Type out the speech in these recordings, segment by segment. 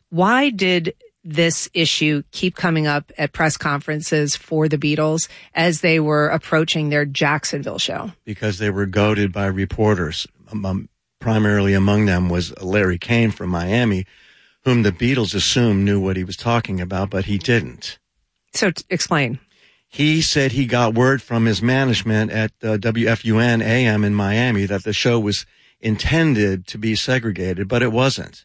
Why did this issue keep coming up at press conferences for the Beatles as they were approaching their Jacksonville show? Because they were goaded by reporters. Primarily among them was Larry Kane from Miami, whom the Beatles assumed knew what he was talking about, but he didn't. So explain. He said he got word from his management at WFUN AM in Miami that the show was intended to be segregated, but it wasn't.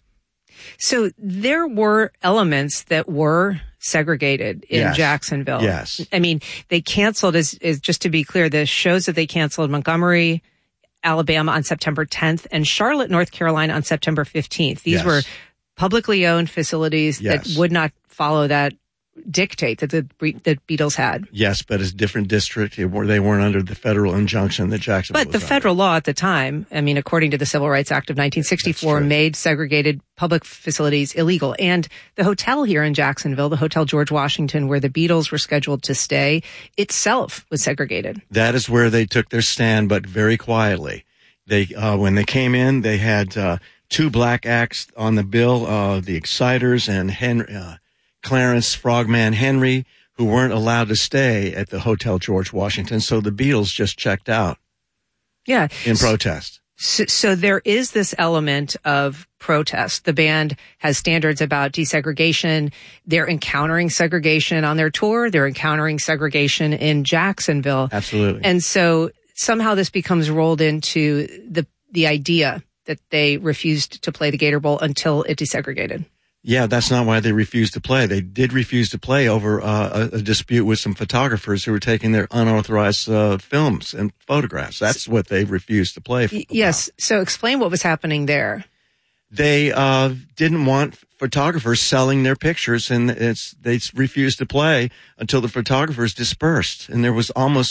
So there were elements that were segregated in Jacksonville. Yes. I mean, they canceled, is just to be clear, the shows that they canceled, Montgomery, Alabama on September 10th and Charlotte, North Carolina on September 15th. These were publicly owned facilities that would not follow that dictate that the Beatles had. Yes, but it's a different district. They weren't under the federal injunction that Jacksonville was But the federal law at the time, I mean, according to the Civil Rights Act of 1964, made segregated public facilities illegal. And the hotel here in Jacksonville, the Hotel George Washington, where the Beatles were scheduled to stay, itself was segregated. That is where they took their stand, but very quietly. They, when they came in, they had two black acts on the bill, the Exciters and Clarence Frogman Henry, who weren't allowed to stay at the Hotel George Washington. So the Beatles just checked out. Yeah. In protest. So there is this element of protest. The band has standards about desegregation. They're encountering segregation on their tour. They're encountering segregation in Jacksonville. Absolutely. And so somehow this becomes rolled into the idea that they refused to play the Gator Bowl until it desegregated. Yeah, that's not why they refused to play. They did refuse to play over a dispute with some photographers who were taking their unauthorized films and photographs. That's what they refused to play for. Yes. So explain what was happening there. They didn't want photographers selling their pictures, and they refused to play until the photographers dispersed. And it was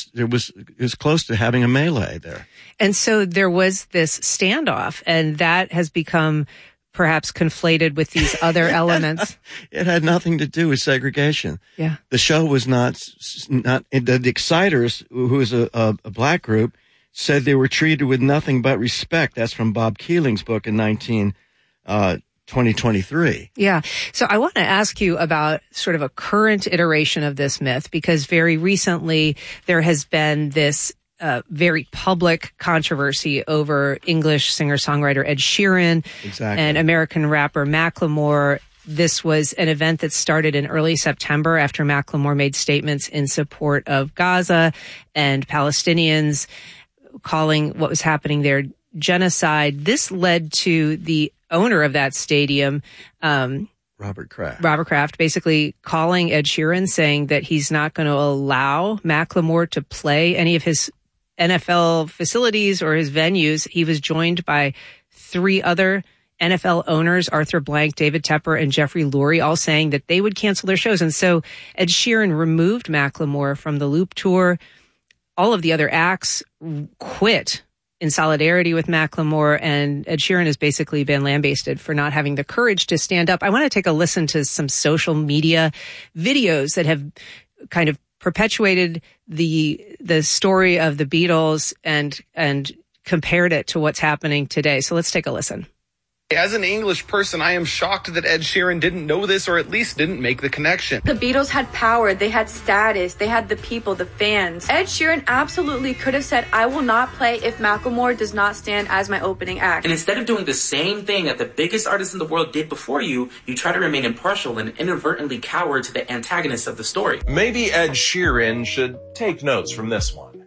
close to having a melee there. And so there was this standoff, and that has become perhaps conflated with these other elements. It had nothing to do with segregation. Yeah. The show was not the Exciters, who is a black group, said they were treated with nothing but respect. That's from Bob Keeling's book in 2023. Yeah. So I want to ask you about sort of a current iteration of this myth, because very recently there has been this very public controversy over English singer-songwriter Ed Sheeran and American rapper Macklemore. This was an event that started in early September after Macklemore made statements in support of Gaza and Palestinians, calling what was happening there genocide. This led to the owner of that stadium, Robert Kraft, basically calling Ed Sheeran, saying that he's not going to allow Macklemore to play any of his NFL facilities or his venues. He was joined by three other NFL owners, Arthur Blank, David Tepper, and Jeffrey Lurie, all saying that they would cancel their shows. And so Ed Sheeran removed Macklemore from the Loop Tour. All of the other acts quit in solidarity with Macklemore, and Ed Sheeran has basically been lambasted for not having the courage to stand up. I want to take a listen to some social media videos that have kind of perpetuated the story of the Beatles and compared it to what's happening today. So let's take a listen. As an English person, I am shocked that Ed Sheeran didn't know this, or at least didn't make the connection. The Beatles had power, they had status, they had the people, the fans. Ed Sheeran absolutely could have said, I will not play if Macklemore does not stand as my opening act. And instead of doing the same thing that the biggest artists in the world did before you, you try to remain impartial and inadvertently cower to the antagonist of the story. Maybe Ed Sheeran should take notes from this one.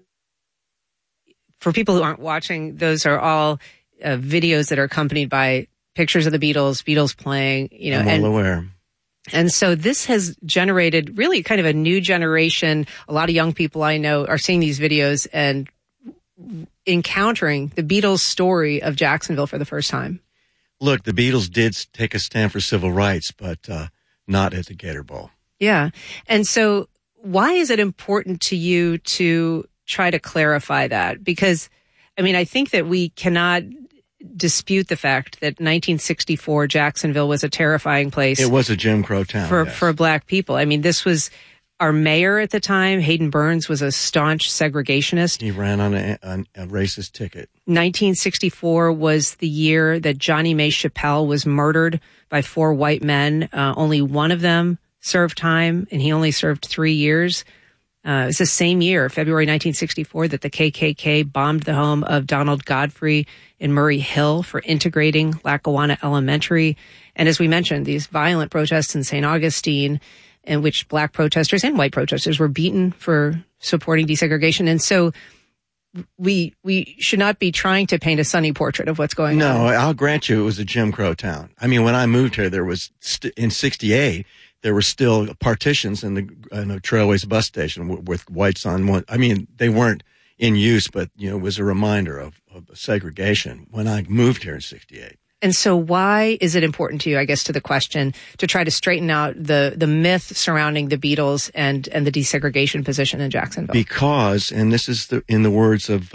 For people who aren't watching, those are all videos that are accompanied by pictures of the Beatles playing, I'm well aware. And so this has generated really kind of a new generation. A lot of young people I know are seeing these videos and encountering the Beatles story of Jacksonville for the first time. Look, the Beatles did take a stand for civil rights, but not at the Gator Bowl. Yeah. And so why is it important to you to try to clarify that? Because, I mean, I think that we cannot dispute the fact that 1964 Jacksonville was a terrifying place. It was a Jim Crow town for black people. I mean, this was Our mayor at the time, Hayden Burns, was a staunch segregationist. He ran on a racist ticket. 1964 was the year that Johnny May Chappelle was murdered by 4 white men. Only one of them served time, and he only served 3 years. It was the same year, February 1964, that the KKK bombed the home of Donald Godfrey in Murray Hill for integrating Lackawanna Elementary. And as we mentioned, these violent protests in St. Augustine, in which black protesters and white protesters were beaten for supporting desegregation. And so we should not be trying to paint a sunny portrait of what's going on. No, I'll grant you it was a Jim Crow town. I mean, when I moved here, there was, in 68, there were still partitions in the Trailways bus station with whites on one. I mean, they weren't in use, but, you know, it was a reminder of segregation when I moved here in 68. And so why is it important to you, I guess, to the question, to try to straighten out the myth surrounding the Beatles and the desegregation position in Jacksonville? Because, and this is in the words of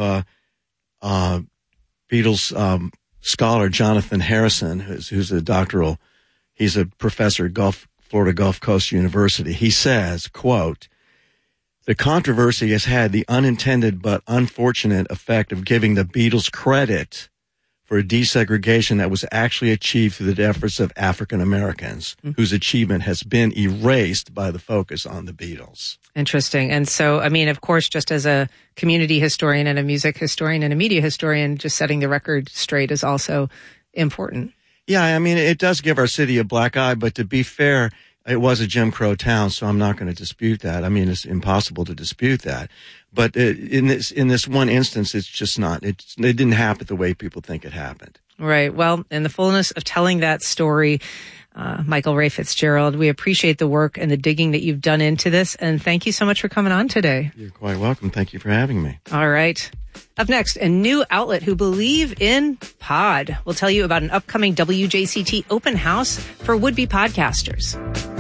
Beatles scholar Jonathan Harrison, who's he's a professor at Florida Gulf Coast University. He says, quote, "The controversy has had the unintended but unfortunate effect of giving the Beatles credit for a desegregation that was actually achieved through the efforts of African Americans, whose achievement has been erased by the focus on the Beatles." Interesting. And so, I mean, of course, just as a community historian and a music historian and a media historian, just setting the record straight is also important. Yeah, I mean, it does give our city a black eye, but to be fair, it was a Jim Crow town, so I'm not going to dispute that. I mean, it's impossible to dispute that. But in this one instance, it's just not. It didn't happen the way people think it happened. Right. Well, in the fullness of telling that story, Michael Ray Fitzgerald, we appreciate the work and the digging that you've done into this, and thank you so much for coming on today. You're quite welcome. Thank you for having me. All right. Up next, a new outlet who believe in pod. We'll tell you about an upcoming WJCT open house for would-be podcasters.